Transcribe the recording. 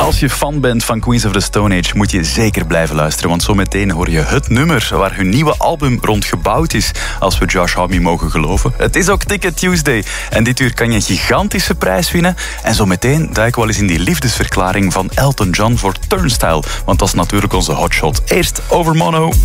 Als je fan bent van Queens of the Stone Age, moet je zeker blijven luisteren. Want zometeen hoor je het nummer waar hun nieuwe album rond gebouwd is, als we Josh Homme mogen geloven. Het is ook Ticket Tuesday. En dit uur kan je een gigantische prijs winnen. En zometeen duik ik wel eens in die liefdesverklaring van Elton John voor Turnstile. Want dat is natuurlijk onze hotshot. Eerst over Mono.